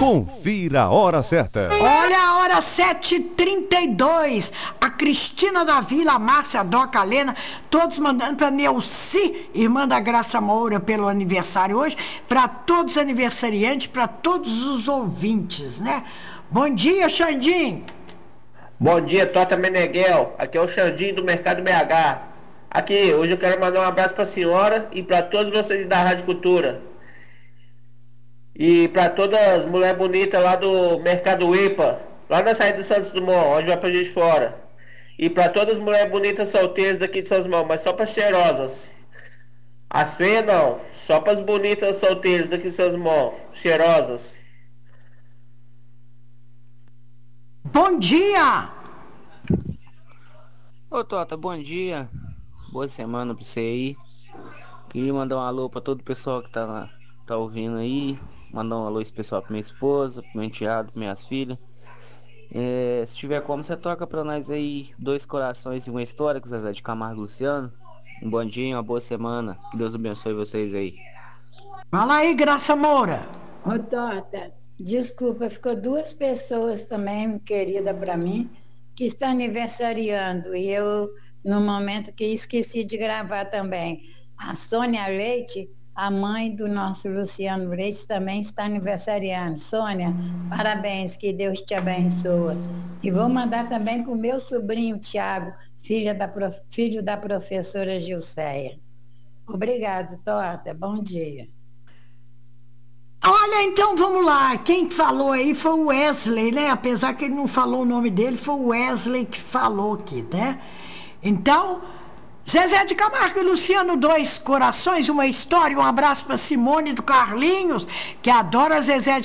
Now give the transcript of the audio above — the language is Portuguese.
Confira a hora certa. Olha a hora 7h32. A Cristina da Vila, a Márcia, a Doca, a Lena, todos mandando para Neuci, irmã da Graça Moura, pelo aniversário hoje, para todos os aniversariantes, para todos os ouvintes, né? Bom dia, Xandim. Bom dia, Tota Meneghel. Aqui é o Xandim do Mercado BH. Aqui, hoje eu quero mandar um abraço para a senhora e para todos vocês da Rádio Cultura. E para todas as mulheres bonitas lá do Mercado IPA, lá na saída de Santos Dumont, onde vai pra Juiz de Fora. E para todas as mulheres bonitas solteiras daqui de São Dumont, mas só para cheirosas. As feias não, só para as bonitas solteiras daqui de São Dumont, cheirosas. Bom dia! Ô Tota, bom dia. Boa semana pra você aí. Queria mandar um alô pra todo o pessoal que tá ouvindo aí. Mandar um alô especial pra minha esposa, pro meu enteado, pra minhas filhas. Se tiver como, você toca pra nós aí Dois Corações e uma História, com Zezé de Camargo e Luciano. Um bom dia, uma boa semana. Que Deus abençoe vocês aí. Fala aí, Graça Moura. Ô Tota, desculpa, ficou duas pessoas também, querida para mim, que estão aniversariando. E eu, no momento que esqueci de gravar também. A Sônia Leite, a mãe do nosso Luciano Leite, também está aniversariando. Sônia, parabéns, que Deus te abençoe. E vou mandar também para o meu sobrinho Tiago, filho da professora Gilceia. Obrigado, Tota, bom dia. Olha, então vamos lá. Quem falou aí foi o Wesley, né? Apesar que ele não falou o nome dele, foi o Wesley que falou aqui, né? Então, Zezé de Camargo e Luciano, Dois Corações, uma História. Um abraço para Simone do Carlinhos, que adora Zezé de